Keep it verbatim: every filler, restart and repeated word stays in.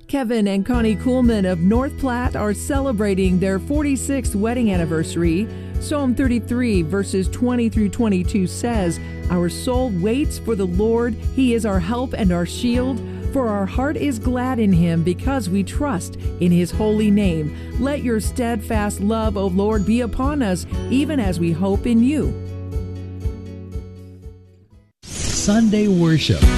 Kevin and Connie Kuhlman of North Platte are celebrating their forty-sixth wedding anniversary. Psalm thirty-three, verses twenty through twenty-two says, "Our soul waits for the Lord. He is our help and our shield. For our heart is glad in him because we trust in his holy name. Let your steadfast love, O Lord, be upon us, even as we hope in you." Sunday worship.